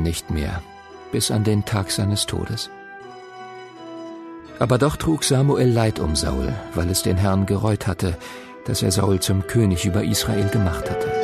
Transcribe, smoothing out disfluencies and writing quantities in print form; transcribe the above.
ihn nicht mehr, bis an den Tag seines Todes. Aber doch trug Samuel Leid um Saul, weil es den Herrn gereut hatte, dass er Saul zum König über Israel gemacht hatte.